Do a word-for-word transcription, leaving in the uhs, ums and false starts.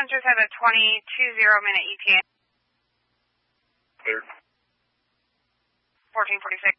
passengers have a twenty-two minute E T A. Clear. fourteen forty-six.